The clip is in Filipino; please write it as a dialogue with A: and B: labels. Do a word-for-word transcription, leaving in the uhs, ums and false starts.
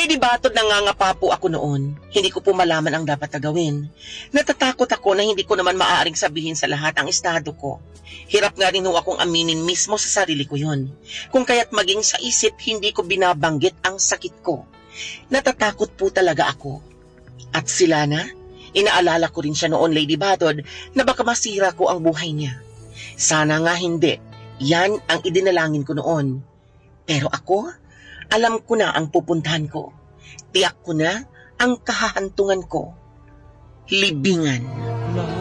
A: Lady Batod, nangangapa po ako noon. Hindi ko po malaman ang dapat na gawin. Natatakot ako na hindi ko naman maaaring sabihin sa lahat ang estado ko. Hirap nga rin ho akong aminin mismo sa sarili ko yun. Kung kaya't maging sa isip, hindi ko binabanggit ang sakit ko. Natatakot po talaga ako. At sila na, inaalala ko rin siya noon, Lady Batod, na baka masira ko ang buhay niya. Sana nga hindi. Yan ang idinalangin ko noon. Pero ako, alam ko na ang pupuntahan ko. Tiyak ko na ang kahahantungan ko. Libingan.